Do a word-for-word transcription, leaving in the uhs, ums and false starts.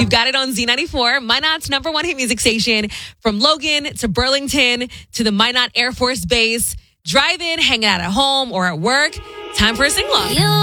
You've got it on Z ninety-four, Minot's number one hit music station. From Logan to Burlington to the Minot Air Force Base. Drive in, hanging out at home or at work. Time for a sing-along.